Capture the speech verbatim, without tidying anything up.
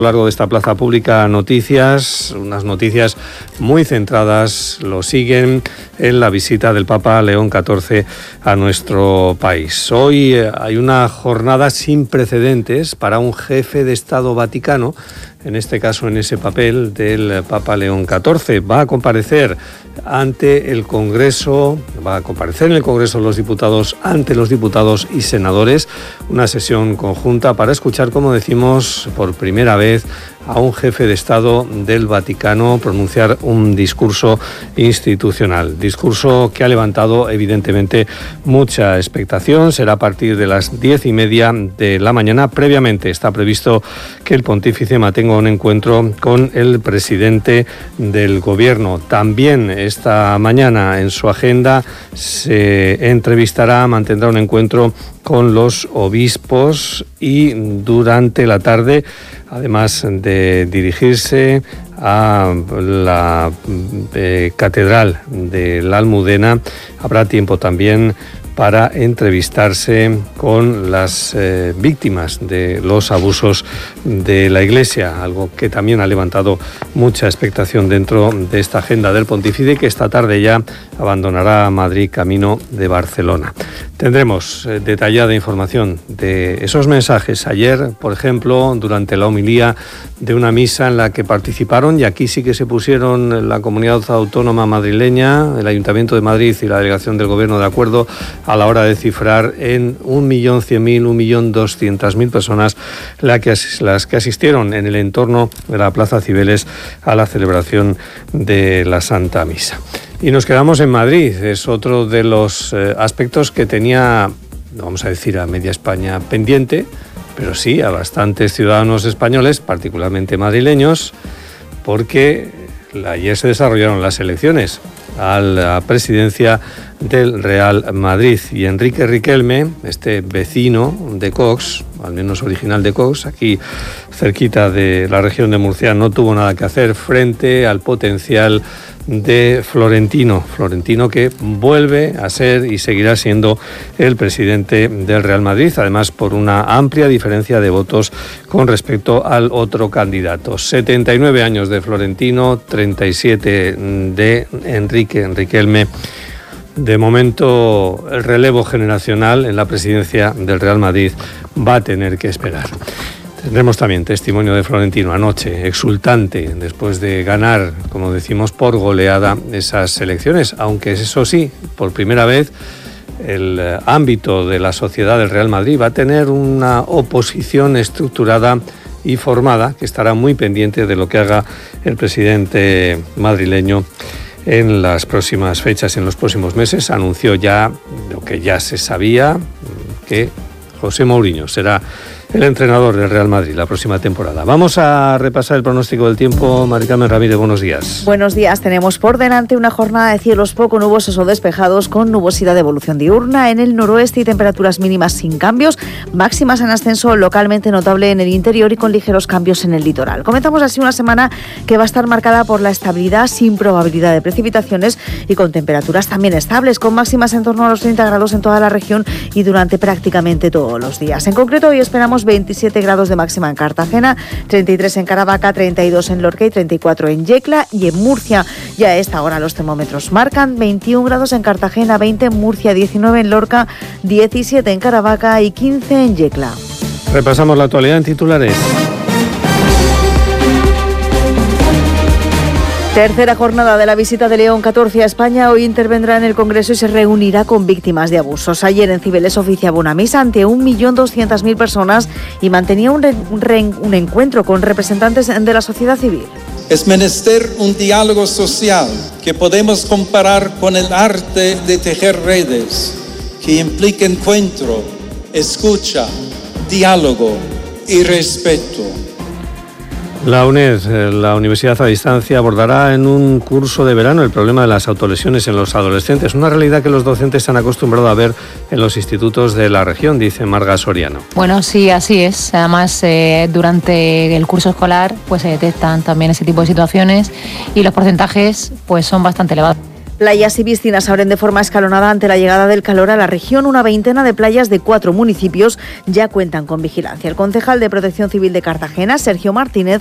A lo largo de esta plaza pública noticias, unas noticias muy centradas, lo siguen en la visita del Papa León catorce a nuestro país. Hoy hay una jornada sin precedentes para un jefe de Estado vaticano, en este caso en ese papel del Papa León catorce. Va a comparecer ante el Congreso, va a comparecer en el Congreso de los Diputados ante los diputados y senadores, una sesión conjunta para escuchar, como decimos, por primera vez a un jefe de Estado del Vaticano pronunciar un discurso institucional. Discurso que ha levantado evidentemente mucha expectación. Será a partir de las diez y media de la mañana. Previamente está previsto que el pontífice mantenga un encuentro con el presidente del gobierno. También esta mañana en su agenda se entrevistará, mantendrá un encuentro con los obispos y durante la tarde, además de dirigirse a la eh, Catedral de la Almudena, habrá tiempo también para entrevistarse con las eh, víctimas de los abusos de la Iglesia, algo que también ha levantado mucha expectación dentro de esta agenda del pontífice, que esta tarde ya abandonará Madrid camino de Barcelona. Tendremos eh, detallada información de esos mensajes. Ayer, por ejemplo, durante la homilía de una misa en la que participaron, y aquí sí que se pusieron la Comunidad Autónoma Madrileña, el Ayuntamiento de Madrid y la Delegación del Gobierno de acuerdo a la hora de cifrar en un millón cien mil, un millón doscientas mil personas las que, las que asistieron en el entorno de la Plaza Cibeles a la celebración de la Santa Misa. Y nos quedamos en Madrid. Es otro de los eh, aspectos que tenía, vamos a decir, a media España pendiente, pero sí a bastantes ciudadanos españoles, particularmente madrileños, porque ayer se desarrollaron las elecciones a la presidencia del Real Madrid y Enrique Riquelme, este vecino de Cox, al menos original de Cox, aquí cerquita de la región de Murcia, no tuvo nada que hacer frente al potencial de Florentino, Florentino que vuelve a ser y seguirá siendo el presidente del Real Madrid, además por una amplia diferencia de votos con respecto al otro candidato. setenta y nueve años de Florentino, treinta y siete de Enrique Riquelme. De momento, el relevo generacional en la presidencia del Real Madrid va a tener que esperar. Tendremos también testimonio de Florentino anoche, exultante, después de ganar, como decimos, por goleada esas elecciones, aunque eso sí, por primera vez, el ámbito de la sociedad del Real Madrid va a tener una oposición estructurada y formada, que estará muy pendiente de lo que haga el presidente madrileño en las próximas fechas, en los próximos meses. Anunció ya lo que ya se sabía, que José Mourinho será el entrenador del Real Madrid la próxima temporada. Vamos a repasar el pronóstico del tiempo. Mari Carmen Ramírez, buenos días. Buenos días. Tenemos por delante una jornada de cielos poco nubosos o despejados con nubosidad de evolución diurna en el noroeste y temperaturas mínimas sin cambios, máximas en ascenso localmente notable en el interior y con ligeros cambios en el litoral. Comenzamos así una semana que va a estar marcada por la estabilidad sin probabilidad de precipitaciones y con temperaturas también estables, con máximas en torno a los treinta grados en toda la región y durante prácticamente todos los días. En concreto, hoy esperamos veintisiete grados de máxima en Cartagena, treinta y tres en Caravaca, treinta y dos en Lorca y treinta y cuatro en Yecla, y en Murcia ya a esta hora los termómetros marcan veintiún grados en Cartagena, veinte en Murcia, diecinueve en Lorca, diecisiete en Caravaca y quince en Yecla. Repasamos la actualidad en titulares. Tercera jornada de la visita de León catorce a España. Hoy intervendrá en el Congreso y se reunirá con víctimas de abusos. Ayer en Cibeles oficiaba una misa ante un millón doscientas mil personas y mantenía un, re, un, re, un encuentro con representantes de la sociedad civil. Es menester un diálogo social que podemos comparar con el arte de tejer redes, que implica encuentro, escucha, diálogo y respeto. La UNED, la Universidad a Distancia, abordará en un curso de verano el problema de las autolesiones en los adolescentes, una realidad que los docentes se han acostumbrado a ver en los institutos de la región, dice Marga Soriano. Bueno, sí, así es. Además, eh, durante el curso escolar pues se detectan también ese tipo de situaciones y los porcentajes pues son bastante elevados. Playas y piscinas abren de forma escalonada ante la llegada del calor a la región. Una veintena de playas de cuatro municipios ya cuentan con vigilancia. El concejal de Protección Civil de Cartagena, Sergio Martínez,